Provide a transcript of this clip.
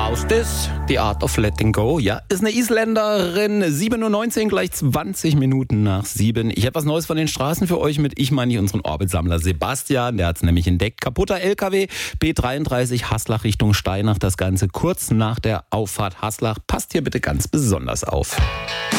Faustis, The Art of Letting Go. Ja, ist eine Isländerin. 7:19 Uhr, gleich 20 Minuten nach 7. Ich habe was Neues von den Straßen für euch mit. Ich meine unseren Orbitsammler Sebastian. Der hat es nämlich entdeckt. Kaputter LKW, B33 Haslach Richtung Steinach. Das Ganze kurz nach der Auffahrt Haslach. Passt hier bitte ganz besonders auf.